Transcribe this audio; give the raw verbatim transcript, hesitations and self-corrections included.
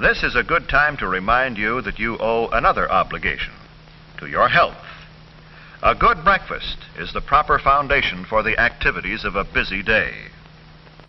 This is a good time to remind you that you owe another obligation, to your health. A good breakfast is the proper foundation for the activities of a busy day.